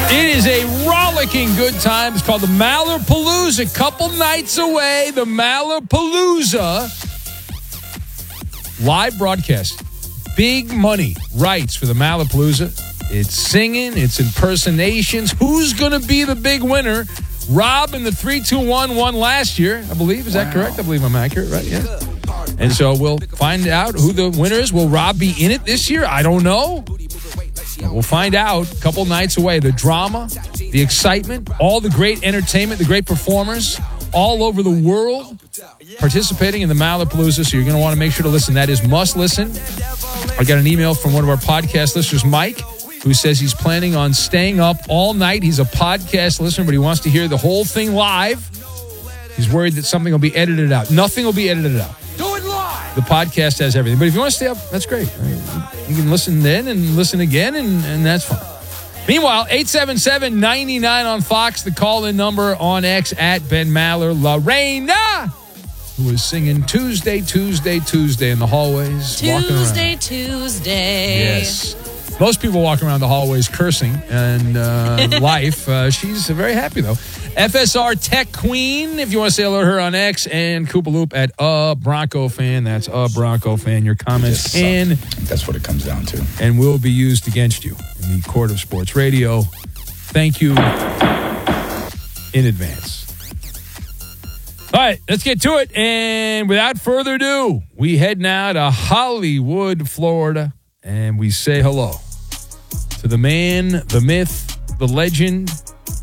It is a rollicking good time. It's called the Mallerpalooza. Couple nights away, the Mallerpalooza live broadcast. Big money rights for the Mallerpalooza. It's singing, it's impersonations. Who's going to be the big winner? Rob in the 3-2-1 won last year, I believe. Is that correct? I believe I'm accurate, right? Yeah. And so we'll find out who the winner is. Will Rob be in it this year? I don't know. We'll find out a couple nights away. The drama, the excitement, all the great entertainment, the great performers all over the world participating in the Mallerpalooza. So you're going to want to make sure to listen. That is must listen. I got an email from one of our podcast listeners, Mike, who says he's planning on staying up all night. He's a podcast listener, but he wants to hear the whole thing live. He's worried that something will be edited out. Nothing will be edited out. Do it live. The podcast has everything. But if you want to stay up, that's great. You can listen then and listen again, and that's fine. Meanwhile, 877-99 on Fox, the call-in number on X at Ben Maller. Lorena, who is singing Tuesday in the hallways. Tuesday. Yes. Most people walk around the hallways cursing and life. She's very happy, though. FSR Tech Queen, if you want to say hello to her on X, and Koopa Loop at Bronco Fan. That's Bronco Fan. Your comments can. That's what it comes down to. And will be used against you in the court of sports radio. Thank you in advance. All right, let's get to it. And without further ado, we head now to Hollywood, Florida, and we say hello to the man, the myth, the legend,